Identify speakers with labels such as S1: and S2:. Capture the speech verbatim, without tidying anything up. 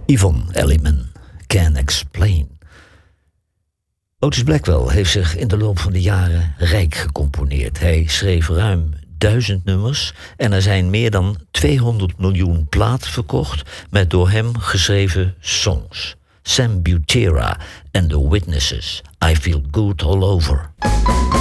S1: Yvonne Elliman, Can Explain. Otis Blackwell heeft zich in de loop van de jaren rijk gecomponeerd. Hij schreef ruim duizend nummers en er zijn meer dan tweehonderd miljoen platen verkocht met door hem geschreven songs. Sam Butera and the Witnesses, I Feel Good All Over.